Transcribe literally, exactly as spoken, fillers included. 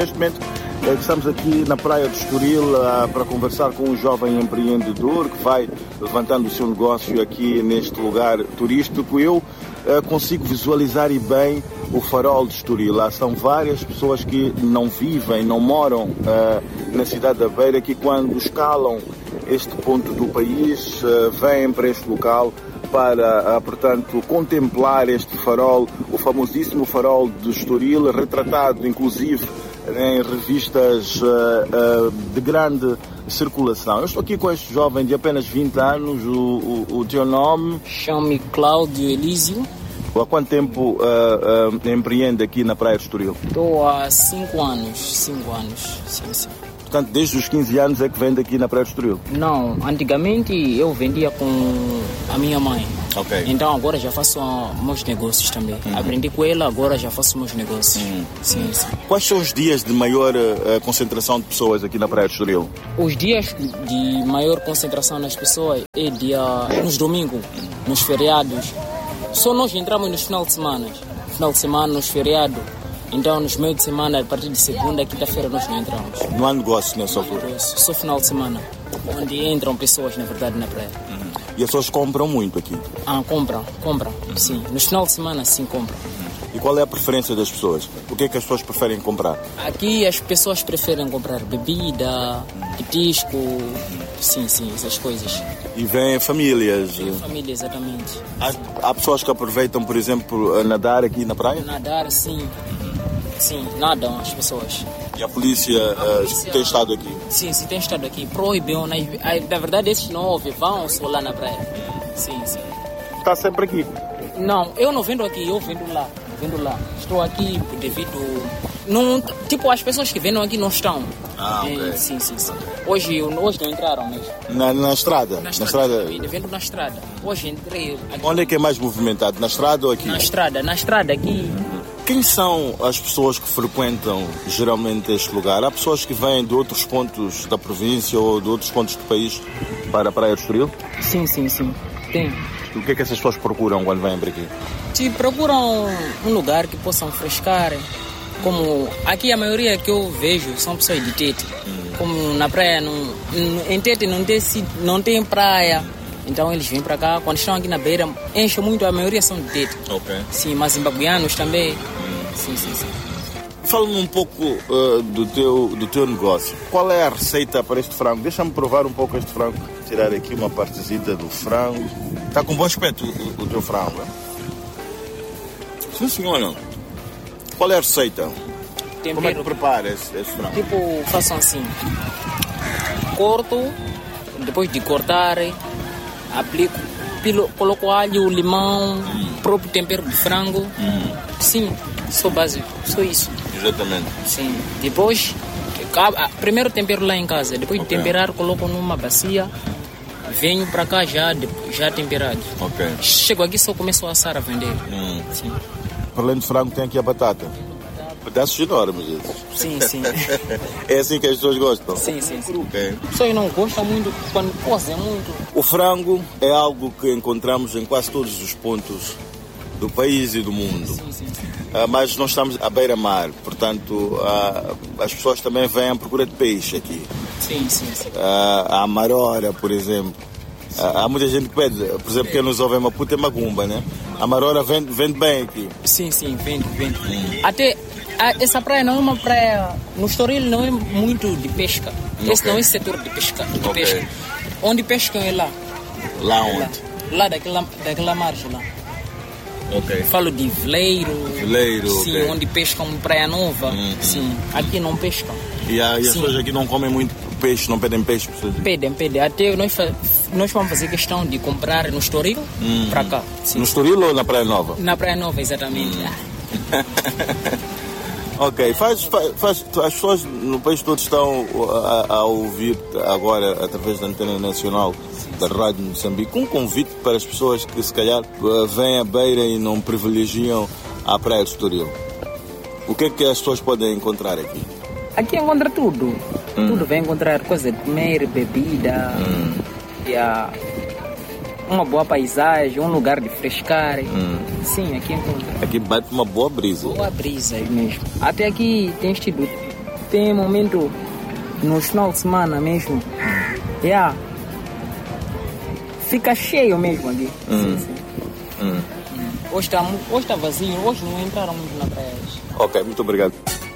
Neste momento eh, estamos aqui na praia de Estoril uh, para conversar com um jovem empreendedor que vai levantando o seu negócio aqui neste lugar turístico. Eu uh, consigo visualizar e bem o farol de Estoril. Lá são várias pessoas que não vivem, não moram uh, na cidade da Beira, que quando escalam este ponto do país uh, vêm para este local para, uh, portanto, contemplar este farol, o famosíssimo farol de Estoril, retratado inclusive em revistas uh, uh, de grande circulação. Eu estou aqui com este jovem de apenas vinte anos, o, o, o teu nome? Chamo-me Cláudio Elísio. Há quanto tempo uh, uh, empreende aqui na praia de Estoril? Estou há cinco anos, cinco anos, sim, sim. Portanto, desde os quinze anos é que vende aqui na praia de Estoril? Não, antigamente eu vendia com a minha mãe. Ok. Então agora já faço uh, meus negócios também. Uhum. Aprendi com ela, agora já faço meus negócios. Uhum. Sim, sim. Quais são os dias de maior uh, concentração de pessoas aqui na praia de Estoril? Os dias de maior concentração das pessoas é dia nos domingos, nos feriados. Só nós entramos nos final de semana. Final de semana, nos feriados. Então, nos meios de semana, a partir de segunda, quinta-feira, nós não entramos. Não há negócio nessa altura? Negócio, só final de semana, onde entram pessoas, na verdade, na praia. Uhum. E as pessoas compram muito aqui? Ah, compram, compram, uhum. Sim. Nos final de semana, sim, compram. E qual é a preferência das pessoas? O que é que as pessoas preferem comprar? Aqui as pessoas preferem comprar bebida, petisco, sim, sim, essas coisas. E vêm famílias? Vêm família, exatamente. Há, há pessoas que aproveitam, por exemplo, a nadar aqui na praia? Nadar, sim. Sim, nadam as pessoas. E a polícia, a polícia uh, tem estado aqui? Sim, sim, tem estado aqui. Proibiu, na, na verdade esses não ouvem, vão só lá na praia. Sim, sim. Está sempre aqui? Não, eu não vendo aqui, eu vendo lá. Vendo lá. Estou aqui devido... Não, tipo, as pessoas que vendem aqui não estão. Ah, ok. É, sim, sim, sim. Hoje, hoje não entraram mesmo. Na, na estrada? Na estrada. Na estrada. Vendo na estrada. Hoje entrei aqui. Onde é que é mais movimentado? Na estrada ou aqui? Na estrada, na estrada aqui. Quem são as pessoas que frequentam geralmente este lugar? Há pessoas que vêm de outros pontos da província ou de outros pontos do país para a praia de Estoril? Sim, sim, sim. Tem. E o que é que essas pessoas procuram quando vêm para aqui? Se procuram um lugar que possam frescar. Como aqui a maioria que eu vejo são pessoas de Tete. Hum. Como na praia, não, em Tete não tem, não tem praia. Então eles vêm para cá, quando estão aqui na beira, enchem muito, a maioria são de Tete. Ok. Sim, mas zimbabuianos também. Hum. Sim, sim, sim. Fala-me um pouco uh, do, teu, do teu negócio. Qual é a receita para este frango? Deixa-me provar um pouco este frango. Tirar aqui uma partezita do frango. Está com bom aspecto o, o teu frango, é? Sim, senhora. Qual é a receita? Tempero. Como é que prepara esse, esse frango? Tipo, façam assim. Corto, depois de cortar, aplico, pilo, coloco alho, limão, hum. próprio tempero de frango. Hum. Sim, só básico, só isso. Exatamente. Sim. Depois, primeiro tempero lá em casa, depois okay. de temperar, coloco numa bacia, venho para cá já, já temperado. Okay. Chego aqui só começo a assar a vender. Hum. Sim. Para além do frango tem aqui a batata. Pedaços enormes. Sim, sim. É assim que as pessoas gostam? Sim, sim, sim. Okay. As pessoas não gostam muito quando cozem muito. O frango é algo que encontramos em quase todos os pontos do país e do mundo. Sim, sim, sim. Uh, mas nós estamos à beira-mar, portanto uh, as pessoas também vêm à procura de peixe aqui. Sim, sim, sim. Uh, a amarora, por exemplo. Uh, há muita gente que pede, por exemplo, quem nos ouve em Maputo é Magumba, né? A amarora vende, vende bem aqui. Sim, sim, vende, vende. Hum. Até a, essa praia não é uma praia, no Estoril não é muito de pesca. Okay. Esse não é setor de pesca. De okay. pesca. Onde pescam é lá. Lá onde? Lá, lá daquela, daquela margem lá. Okay. Falo de veleiro, veleiro sim, okay. onde pescam praia nova, hum, sim, aqui não pescam. E, a, e as pessoas aqui não comem muito peixe, não pedem peixe? Pedem, pedem, até nós, nós vamos fazer questão de comprar no Estoril, hum, para cá. Sim. No Estoril ou na Praia Nova? Na Praia Nova, exatamente. Hum. Ok, faz, faz, faz, as pessoas no país todo estão a, a ouvir agora através da antena nacional da Rádio Moçambique um convite para as pessoas que se calhar vêm à beira e não privilegiam a Praia de Estoril. O que é que as pessoas podem encontrar aqui? Aqui encontra tudo. Hum. Tudo vai encontrar coisa de comer, bebida, hum. e a, uma boa paisagem, um lugar de frescar. Hum. Sim, aqui encontra. Aqui bate uma boa brisa. Boa brisa mesmo. Até aqui tem tido tem momento no final de semana mesmo. Yeah. Fica cheio mesmo aqui. Hum. Sim, sim. Hum. Hoje está hoje tá vazio, hoje não entraram muito na praia. Ok, muito obrigado.